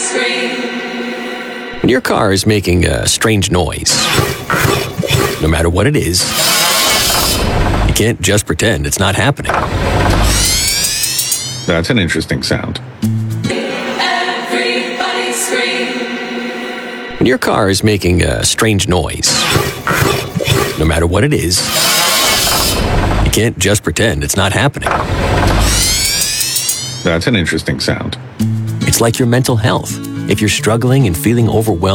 When your car is making a strange noise, no matter what it is, you can't just pretend it's not happening. That's an interesting sound. Everybody scream. When your car is making a strange noise, no matter what it is, you can't just pretend it's not happening. That's an interesting sound. It's like your mental health. If you're struggling and feeling overwhelmed,